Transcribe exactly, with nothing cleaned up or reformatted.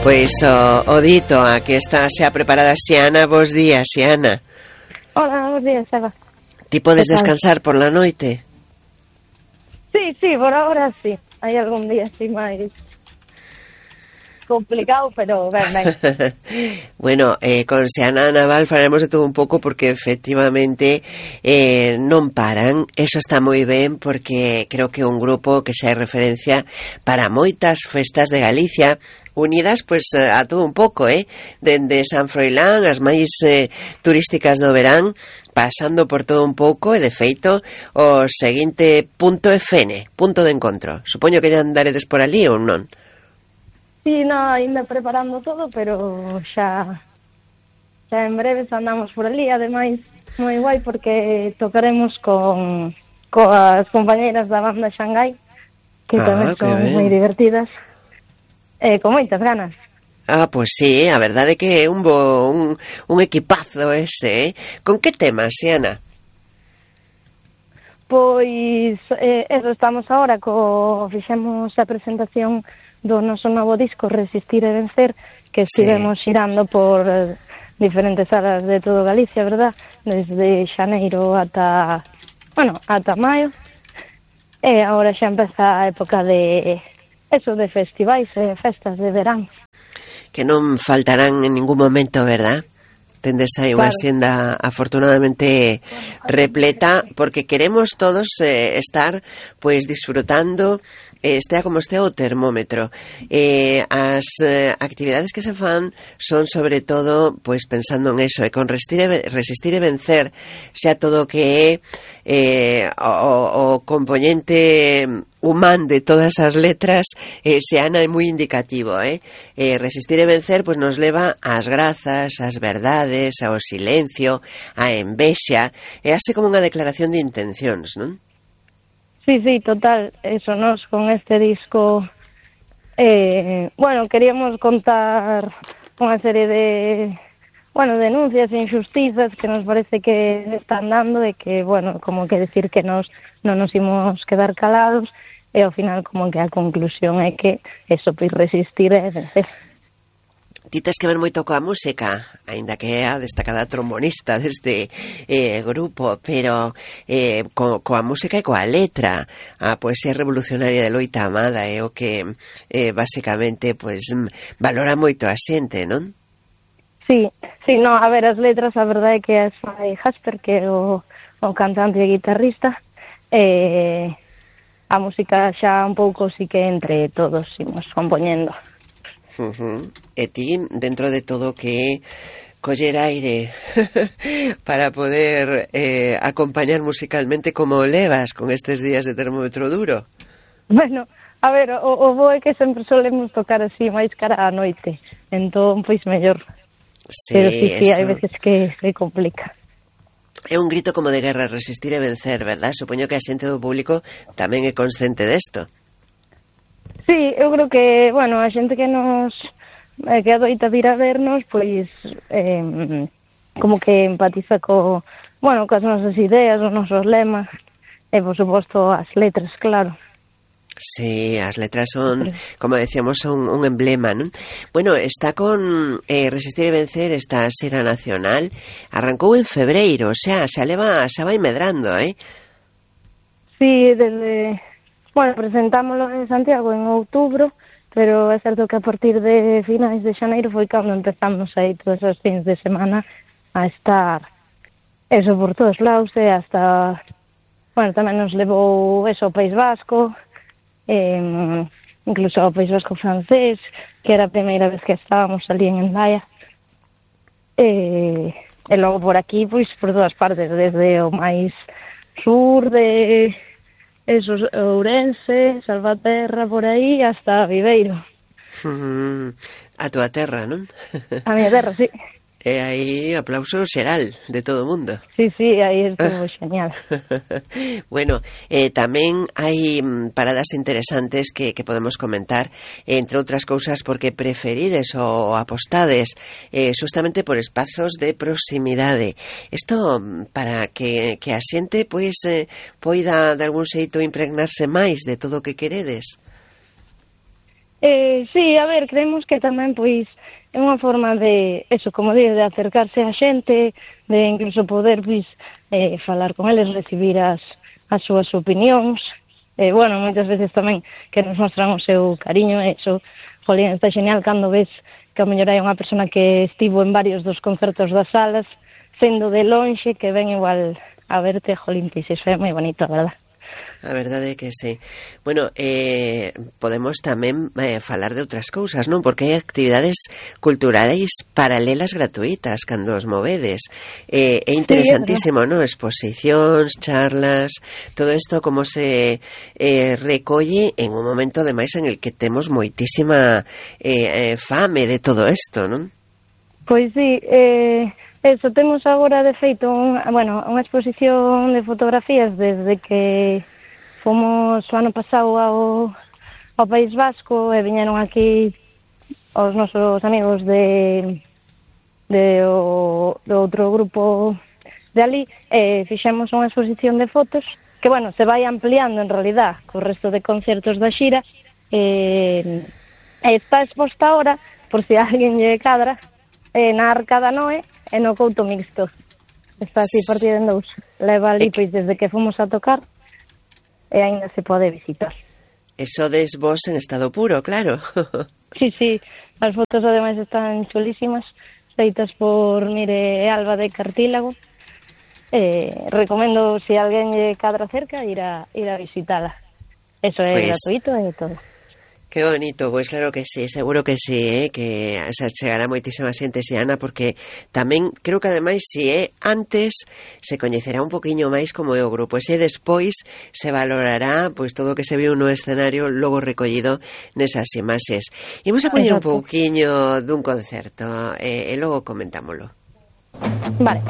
Pois o, o dito, aquí está xa preparada Xiana. Bos días, Xiana. Hola, bos días, Eva. Ti podes descansar por la noite? Sí, sí, por ahora sí. Hai algún día así máis complicado, pero ben, ben. Bueno, eh, con Xiana Naval faremos de todo un pouco porque efectivamente eh, non paran. Eso está moi ben porque creo que é un grupo que xa é referencia para moitas festas de Galicia, unidas pois a todo un pouco, eh? Dende San Froilán, as máis eh, turísticas do verán, pasando por todo un pouco, e de feito o seguinte punto é Fene, punto de encontro. Supoño que ya andaredes por ali ou non? Sí, no, ainda preparando todo, pero xa xa en breves andamos por ali. Ademais, moi guai porque tocaremos con coas compañeiras da banda Xangai, que Ah, tamén que son ben. moi divertidas, e con moitas ganas. Ah, pois sí, a verdade é que é un bo, un, un equipazo ese, eh? Con que temas, Xiana? Pois, eh, eso, estamos agora co... fixemos a presentación do noso novo disco Resistir e Vencer, que estivemos Sí. xirando por eh, diferentes salas de todo Galicia, verdad? Desde xaneiro ata, bueno, ata maio. E agora xa empeza a época de eso, de festivais e festas de verán. Que non faltarán en ningún momento, verdad? Tendes aí unha Claro. xenda afortunadamente repleta, porque queremos todos eh, estar pois disfrutando, eh, estea como estea o termómetro. Eh, as eh, actividades que se fan son sobre todo pois pensando en eso, e con resistir e, resistir e vencer xa todo o que é eh, o, o componente humán de todas as letras, eh, Xiana é moi indicativo, eh? eh resistir e vencer pois nos leva ás grazas, ás verdades, ao silencio, á envexa, é así como unha declaración de intencións, non? Sí, sí, total. Eso, nos con este disco, eh, bueno, queríamos contar unha serie de, bueno, denuncias e injustizas que nos parece que están dando, e que, bueno, como que decir que nos non nos imos quedar calados, e ao final como que a conclusión é que eso, pois resistir e vencer. Ti tes que ver moito coa música, aínda que é a destacada trombonista deste eh, grupo, pero eh, co, coa música e coa letra. A poesía revolucionaria de Loita Amada é o que eh, basicamente pues, valora moito a xente, non? Sí, sí, no, a ver, as letras, a verdade é que é Fai Jasper, que é o, o cantante e guitarrista, e a música xa un pouco sí que entre todos imos compoñendo. Uh-huh. E ti, dentro de todo que coller aire para poder eh, acompañar musicalmente, como o levas con estes días de termómetro duro? Bueno, a ver, o, o bo é que sempre solemos tocar así máis cara á noite, entón, pois, mellor. Sí, Pero sí, sí, eso. hai veces que se complica. É un grito como de guerra, resistir e vencer, verdad? Supoño que a xente do público tamén é consciente desto. Sí, eu creo que, bueno, a xente que nos eh, que adoita vir a vernos, pois eh, como que empatiza co, bueno, coas nosas ideas, os nosos lemas, e, por suposto, as letras, claro. Sí, as letras son, como decíamos, son un emblema, non? Bueno, está con eh, Resistir e Vencer, esta xira nacional, arrancou en febreiro, o sea, xa leva, xa vai medrando, eh? Sí, desde, bueno, presentámoslo en Santiago en outubro, pero é certo que a partir de finais de xaneiro foi cando empezamos aí todos os fins de semana a estar eso por todos lados, e hasta, bueno, tamén nos levou eso ao País Vasco, eh, incluso ao País Vasco francés, que era a primeira vez que estábamos ali en Hendaia, e, e logo por aquí, pois, por todas partes, desde o máis sur de eso, Ourense, Salvaterra, por aí, hasta Viveiro. Mm, a túa terra, non? A miña terra, sí. E aí aplauso xeral de todo o mundo. Sí, sí, aí estuvo genial. Bueno, eh, tamén hai paradas interesantes que, que podemos comentar, entre outras cousas porque preferides ou apostades eh, justamente por espazos de proximidade. Isto para que, que a xente pois, eh, poida de algún xeito impregnarse máis de todo o que queredes. Eh, sí, a ver, creemos que tamén, pois, é unha forma de, eso, como dices, de acercarse a xente, de incluso poder, pois, eh, falar con eles, recibir as, as súas opinións, eh, bueno, moitas veces tamén que nos mostran o seu cariño, e iso, jolín, está genial cando ves que a mellor hai unha persona que estivo en varios dos concertos das salas, sendo de lonxe, que ven igual a verte, jolín, pois iso é moi bonito, a verdad. A verdade é que sí. Bueno, eh, podemos tamén eh, falar de outras cousas, non? Porque hai actividades culturais paralelas gratuitas cando os movedes. Eh, é interesantísimo, sí, non? Exposicións, charlas, todo isto como se eh, recolle en un momento, ademais, en el que temos moitísima eh, eh, fame de todo isto, non? Pois sí, eh... Eso, temos agora de feito un, bueno, unha exposición de fotografías desde que fomos o ano pasado ao, ao País Vasco e viñeron aquí os nosos amigos de, de o, do outro grupo de ali e fixemos unha exposición de fotos que, bueno, se vai ampliando en realidad co resto de concertos da xira e, e está exposta ahora, por si alguén lle cadra, eh, na Arca da Noé e no Couto Mixto. Está así partida en dous. Leva ali, pois, desde que fomos a tocar e ainda se pode visitar. Eso des vos en estado puro, claro. Sí, sí. As fotos ademais están chulísimas, feitas por Mire e Alba de Cartílago. Eh, recomendo, se si alguén lle cadra cerca, ir a, ir a visitala. Eso é pues... gratuito e todo. Que bonito, pois claro que sí, seguro que sí, eh, que se chegará moitísima xente ese Ana, porque tamén creo que ademais se é antes se coñecerá un poquinho máis como é o grupo, e se despois se valorará pois todo o que se viu no escenario logo recollido nesas imaxes. Imos a poñer un pouquiño dun concerto eh, e logo comentámolo. Vale.